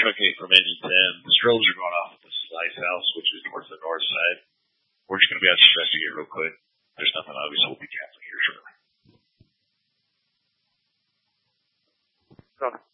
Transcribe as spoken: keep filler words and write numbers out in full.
truncate from N E ten. The drills are going off at the slice house, which is towards the north side. We're just going to be out to investigate real quick. There's nothing obvious. We'll be canceling here shortly. Copy.